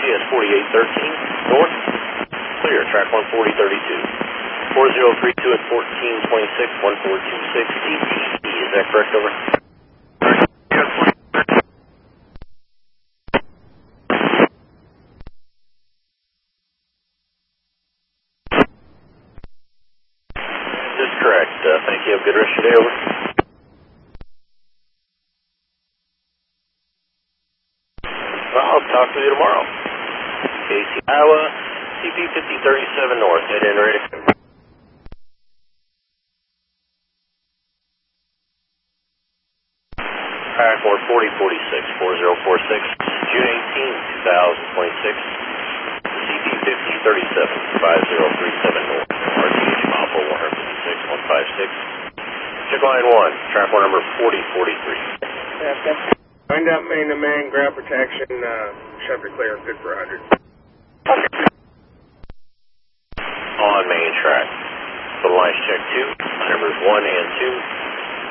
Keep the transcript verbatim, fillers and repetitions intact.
S forty-eight thirteen, north, clear, track one forty thirty-two. four zero three two at fourteen twenty-six, one four two six, T T E, is that correct, over? This is correct. Uh, thank you. Have a good rest of your day, over. Well, I'll talk with you tomorrow. K C Iowa, C P fifty thirty-seven north, head in ready. Track one forty forty-six, four zero four six, June eighteenth, twenty twenty-six, C P fifty thirty-seven, five zero three seven north, R T H Alpha one fifty-six, one five six, check line one, track one number forty forty-three. Find out main to main, ground protection, uh, shutter clear, good for one hundred. On main track. The lines check two, numbers one and two.